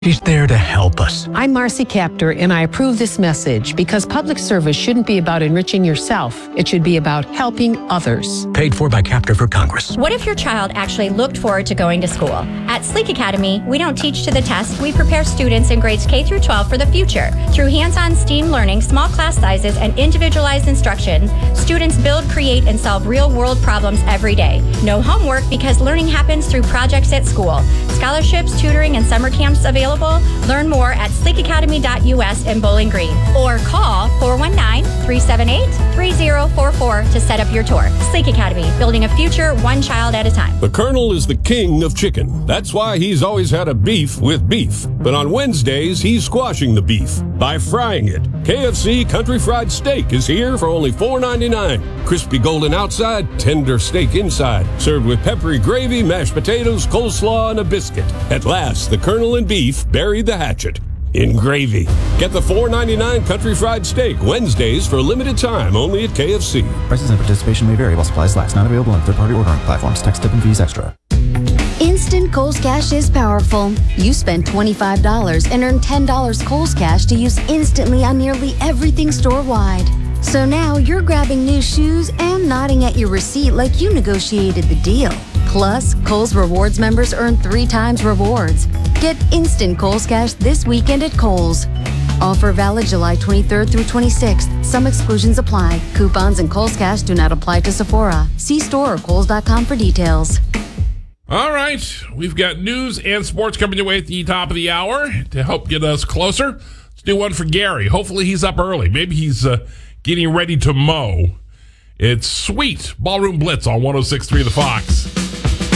She's there to help us. I'm Marcy Kaptur, and I approve this message because public service shouldn't be about enriching yourself. It should be about helping others. Paid for by Kaptur for Congress. What if your child actually looked forward to going to school? At Sleek Academy, we don't teach to the test. We prepare students in grades K through 12 for the future. Through hands-on STEAM learning, small class sizes, and individualized instruction, students build, create, and solve real-world problems every day. No homework because learning happens through projects at school. Scholarships, tutoring, and summer camps available. Learn more at sleekacademy.us in Bowling Green or call 419-378-3044 to set up your tour. Sleek Academy, building a future one child at a time. The Colonel is the king of chicken. That's why he's always had a beef with beef. But on Wednesdays, he's squashing the beef by frying it. KFC Country Fried Steak is here for only $4.99. Crispy golden outside, tender steak inside. Served with peppery gravy, mashed potatoes, coleslaw, and a biscuit. At last, the Colonel and beef buried the hatchet in gravy. Get the $4.99 Country Fried Steak Wednesdays for a limited time only at KFC. Prices and participation may vary while supplies last. Not available on third-party ordering platforms. Tax, tip, and fees extra. Instant Kohl's Cash is powerful. You spend $25 and earn $10 Kohl's Cash to use instantly on nearly everything store-wide. So now you're grabbing new shoes and nodding at your receipt like you negotiated the deal. Plus, Kohl's Rewards members earn 3 times rewards. Get instant Kohl's Cash this weekend at Kohl's. Offer valid July 23rd through 26th. Some exclusions apply. Coupons and Kohl's Cash do not apply to Sephora. See store or Kohls.com for details. All right, we've got news and sports coming your way at the top of the hour to help get us closer. Let's do one for Gary. Hopefully he's up early. Maybe he's getting ready to mow. It's Sweet Ballroom Blitz on 106.3 The Fox.